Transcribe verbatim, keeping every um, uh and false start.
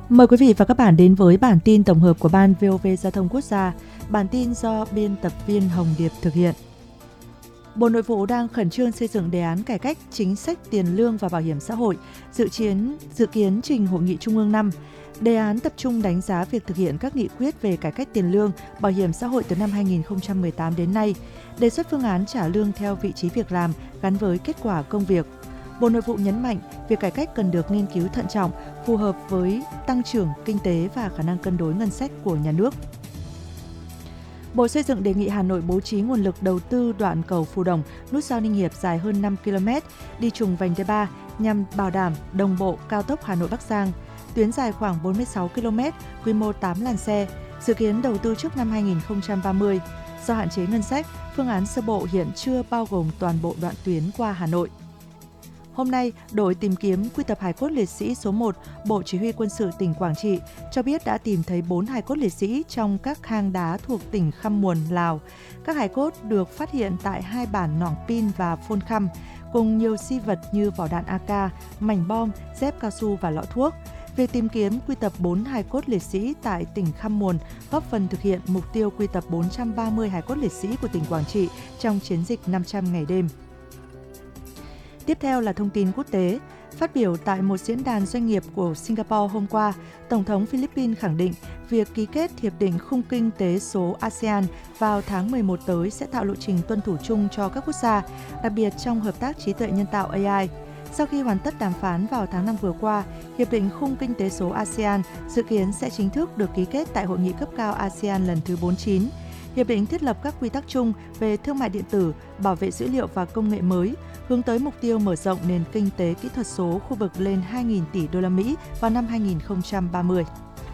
Mời quý vị và các bạn đến với bản tin tổng hợp của Ban vê o vê Giao thông Quốc gia. Bản tin do biên tập viên Hồng Điệp thực hiện. Bộ Nội vụ đang khẩn trương xây dựng đề án cải cách chính sách tiền lương và bảo hiểm xã hội, dự kiến dự kiến trình Hội nghị Trung ương năm. Đề án tập trung đánh giá việc thực hiện các nghị quyết về cải cách tiền lương, bảo hiểm xã hội từ năm hai nghìn không trăm mười tám đến nay, đề xuất phương án trả lương theo vị trí việc làm gắn với kết quả công việc. Bộ Nội vụ nhấn mạnh, việc cải cách cần được nghiên cứu thận trọng, phù hợp với tăng trưởng kinh tế và khả năng cân đối ngân sách của nhà nước. Bộ Xây dựng đề nghị Hà Nội bố trí nguồn lực đầu tư đoạn cầu Phù Đồng, nút giao Ninh Hiệp dài hơn năm ki lô mét, đi trùng vành đai ba nhằm bảo đảm đồng bộ cao tốc Hà Nội Bắc Giang. Tuyến dài khoảng bốn mươi sáu ki lô mét, quy mô tám làn xe, dự kiến đầu tư trước năm hai nghìn không trăm ba mươi. Do hạn chế ngân sách, phương án sơ bộ hiện chưa bao gồm toàn bộ đoạn tuyến qua Hà Nội. Hôm nay, đội tìm kiếm quy tập hài cốt liệt sĩ số một, Bộ Chỉ huy Quân sự tỉnh Quảng Trị cho biết đã tìm thấy bốn hài cốt liệt sĩ trong các hang đá thuộc tỉnh Khăm Muồn, Lào. Các hài cốt được phát hiện tại hai bản Nỏng Pin và Phôn Khăm, cùng nhiều si vật như vỏ đạn a ca, mảnh bom, dép cao su và lọ thuốc. Việc tìm kiếm quy tập bốn hài cốt liệt sĩ tại tỉnh Khăm Muồn góp phần thực hiện mục tiêu quy tập bốn trăm ba mươi hài cốt liệt sĩ của tỉnh Quảng Trị trong chiến dịch năm trăm ngày đêm. Tiếp theo là thông tin quốc tế. Phát biểu tại một diễn đàn doanh nghiệp của Singapore hôm qua, Tổng thống Philippines khẳng định việc ký kết Hiệp định Khung Kinh tế số a sê an vào tháng mười một tới sẽ tạo lộ trình tuân thủ chung cho các quốc gia, đặc biệt trong hợp tác trí tuệ nhân tạo a i. Sau khi hoàn tất đàm phán vào tháng năm vừa qua, Hiệp định Khung Kinh tế số a sê an dự kiến sẽ chính thức được ký kết tại Hội nghị cấp cao a sê an lần thứ bốn mươi chín. Hiệp định thiết lập các quy tắc chung về thương mại điện tử, bảo vệ dữ liệu và công nghệ mới, hướng tới mục tiêu mở rộng nền kinh tế kỹ thuật số khu vực lên hai nghìn tỷ đô la Mỹ vào năm hai nghìn không trăm ba mươi.